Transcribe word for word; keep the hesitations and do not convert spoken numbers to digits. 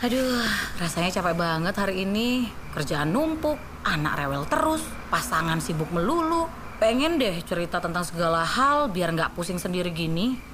Aduh, rasanya capek banget hari ini. Kerjaan numpuk, anak rewel terus, pasangan sibuk melulu. Pengen deh cerita tentang segala hal biar nggak pusing sendiri gini.